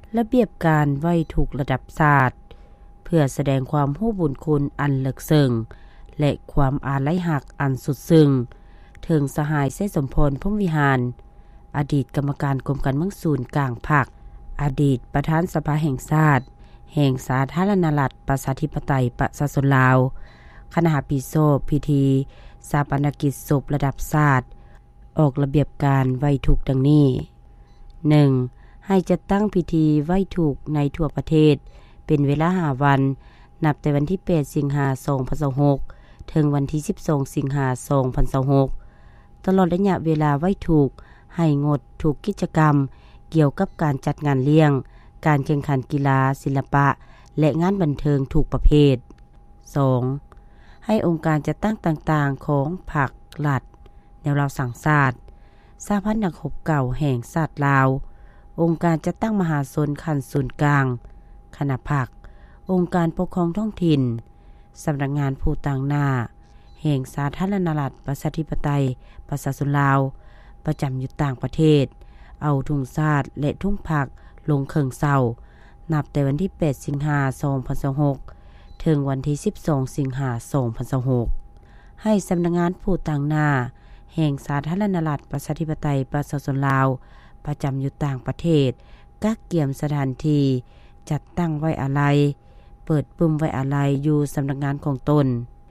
ระเบียบการไหว้ทุกระดับศาสตร์เพื่อแสดงความรู้บุญคุณอันลึกซึ้งและความอาลัยหักอันสุดซึ้งถึงสหายเสสมพรพรหมวิหารอดีตกรรมการกรมการเมืองศูนย์กลางภาคอดีตประธานสภาแห่งชาติแห่งสาธารณรัฐประชาธิปไตยประชาชนลาวคณะปิโสพิธีชาปนกิจศพระดับชาติออกระเบียบการไหว้ทุกข์ดังนี้ 1. ให้จัดตั้งพิธีไหว้ทุกข์ในทั่วประเทศเป็นเวลา5วันนับแต่วันที่8สิงหาคม2026ถึงวันที่12สิงหาคม2026ตลอดระยะเวลาไหว้ทุกข์ให้งดทุกกิจกรรมเกี่ยวกับการจัดงานเลี้ยงการแข่งขันกีฬาศิลปะและงานบันเทิงทุกประเภท 2. ให้องค์การจัดตั้งต่างๆของภาครัฐแนวเราสั่งศาสตร์สหพันธ์นักรบเก่าแห่งชาติลาวองค์การจัดตั้งมหาชนขั้นศูนย์กลางคณะภาคองค์การปกครองท้องถิ่นสำนักงานผู้ต่างหน้าแห่งสาธารณรัฐประชาธิปไตยประชาชนลาวประจำอยู่ต่างประเทศเอาธงชาติและธงพรรคลงเครื่องเศร้านับแต่วันที่8สิงหาคม2026ถึงวันที่12สิงหาคม2026ให้สำนักงานผู้ต่างหน้าแห่งสาธารณรัฐประชาธิปไตยประชาชนลาวประจำอยู่ต่างประเทศกักเกี่ยมสถานที่จัดตั้งไว้อาลัยเปิดปุ่มไว้อาลัยอยู่สำนักงานของตน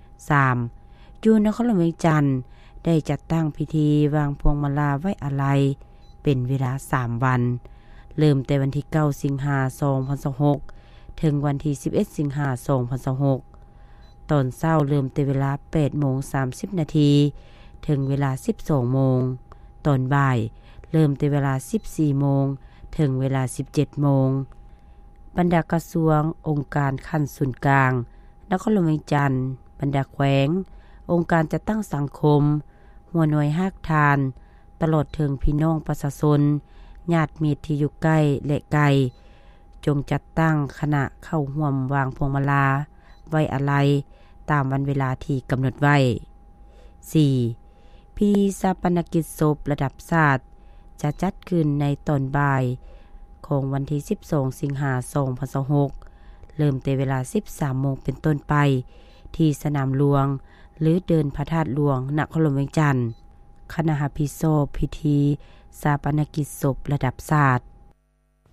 3. อยู่นครหลวงเวียงจันทน์ได้จัดตั้งพิธีวางพวงมาลาไว้อาลัยเป็นเวลา3วันเริ่มแต่วันที่9สิงหาคม2026ถึงวันที่11สิงหาคม2026ตอนเช้าเริ่มแต่เวลา 8:30 นาทีถึงเวลา 12 โมงตอนบ่ายเริ่มแต่เวลา 14 โมงถึงเวลา 17 โมงบรรดากระทรวงองค์การขั้นศูนย์กลางนครหลวงเวียงจันทน์บรรดาแขวงองค์การจัดตั้งสังคมหัวหน่วยภาคทานตลอดถึงพี่น้องประชาชนญาติมิตรที่อยู่ใกล้และไกลจงจัดตั้งคณะเข้าร่วมวางพวงมาลาไว้อาลัยตามวันเวลาที่กำหนดไว้ 4. พิธีชาปนกิจศพระดับชาติจะจัดขึ้นในตอนบ่ายของวันที่12สิงหาคม2026เริ่มแต่เวลา 13 โมงเป็นต้นไปที่สนามหลวงหรือเดินพระธาตุหลวงนครหลวงเวียงจันทน์คณะปิโสพิธีชาปนกิจศพระดับชาติ